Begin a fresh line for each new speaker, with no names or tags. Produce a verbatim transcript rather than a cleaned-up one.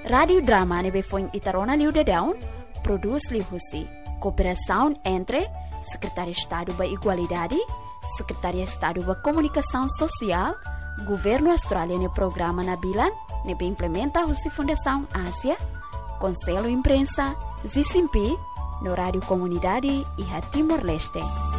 Radio Drama nebe foi Itarona Liu de Down, produz Liu Husi. Cooperação entre Secretaria de Estado da Igualdade, Secretaria de Estado da Comunicação Social, Governo Australiano e Programa Nabilan, nebe implementa a Fundação Ásia, Conselho Imprensa, Zicimpi, no Rádio Comunidade e a Timor-Leste.